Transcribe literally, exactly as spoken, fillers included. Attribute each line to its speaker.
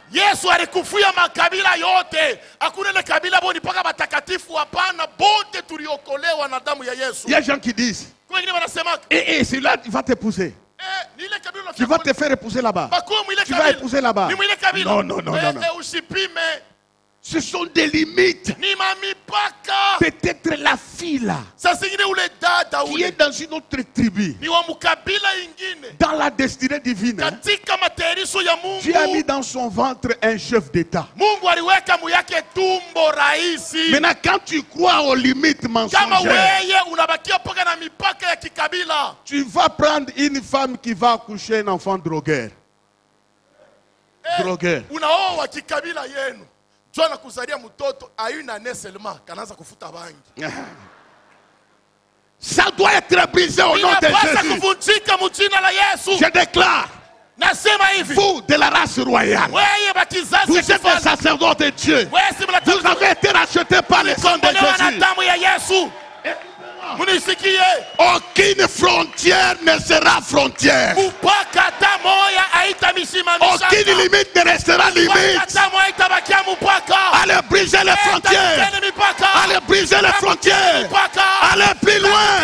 Speaker 1: Yesu alikufia makabila yote. Hakuna ile kabila boni paka batakatifu, hapana, bote tuliokolewa na damu ya Yesu.
Speaker 2: Il y a des gens qui disent, et, et celui-là va t'épouser. Tu vas te faire épouser là-bas. Tu vas épouser là-bas. Non, non, non, non, non. Ce sont des limites. Peut-être la fille là, qui est dans une autre tribu, dans la destinée divine, hein, Dieu a mis dans son ventre un chef d'État. Maintenant, quand tu crois aux limites mensongères, tu vas prendre une femme qui va accoucher un enfant drogueur. Drogueur. Ça doit être brisé au nom de Jésus. Je déclare, vous de la race royale, vous êtes des sacerdotes de Dieu. Vous avez été rachetés par le sang de Jésus. Aucune frontière ne sera frontière. Aucune limite ne restera limite. Allez briser les frontières. Allez briser les frontières.